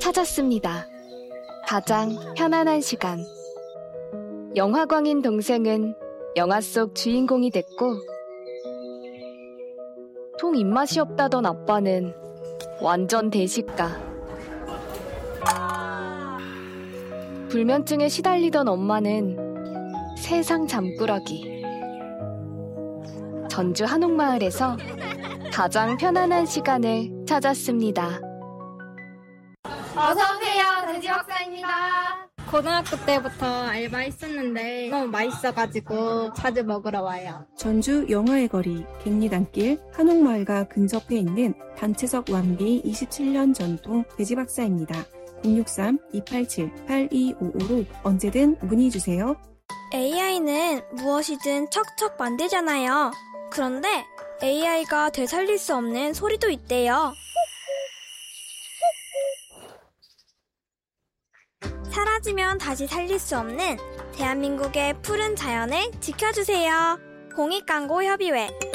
찾았습니다. 가장 편안한 시간. 영화광인 동생은 영화 속 주인공이 됐고, 통 입맛이 없다던 아빠는 완전 대식가. 불면증에 시달리던 엄마는 세상 잠꾸러기. 전주 한옥마을에서 가장 편안한 시간을 찾았습니다. 어서오세요. 돼지 박사입니다. 고등학교 때부터 알바했었는데 너무 맛있어가지고 자주 먹으러 와요. 전주 영화의 거리 갱리단길 한옥마을과 근접해 있는 단체석 완비 27년 전통 돼지박사입니다. 063-287-8255로 언제든 문의주세요. AI는 무엇이든 척척 만들잖아요. 그런데 AI가 되살릴 수 없는 소리도 있대요. 사라지면 다시 살릴 수 없는 대한민국의 푸른 자연을 지켜주세요. 공익광고협의회